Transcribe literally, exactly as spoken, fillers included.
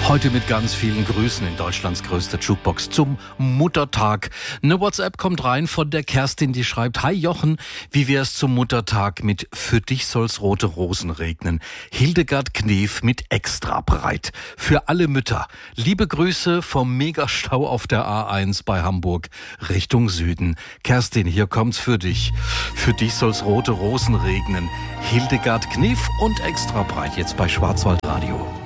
Heute mit ganz vielen Grüßen in Deutschlands größter Jukebox zum Muttertag. Eine WhatsApp kommt rein von der Kerstin, die schreibt: Hi Jochen, wie wär's zum Muttertag mit Für dich soll's rote Rosen regnen? Hildegard Knef mit Extra breit. Für alle Mütter. Liebe Grüße vom Megastau auf der A eins bei Hamburg Richtung Süden. Kerstin, hier kommt's für dich. Für dich soll's rote Rosen regnen. Hildegard Knef und Extra breit jetzt bei Schwarzwaldradio.